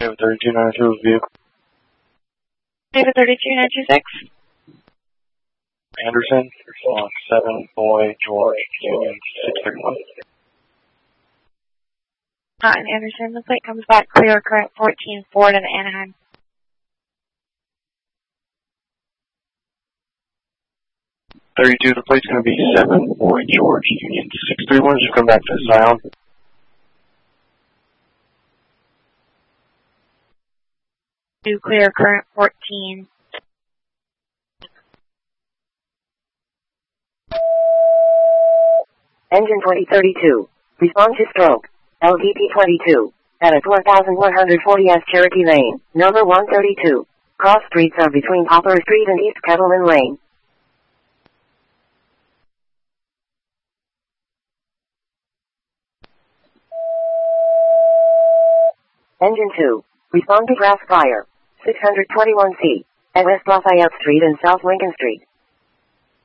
David 3292 vehicle. David 32926. Anderson, 7 Boy George, Union 631. And Anderson, the plate comes back clear, current 14 Ford in Anaheim. The plate's going to be 7 Boy George, Union 631. Just come back to Zion. Do clear, current 14. Engine 2032. Respond to stroke. LVP 22. At a 4140S Cherokee Lane, number 132. Cross streets are between Poplar Street and East Kettleman Lane. Engine 2. Respond to grass fire. 621C. At West Lafayette Street and South Lincoln Street.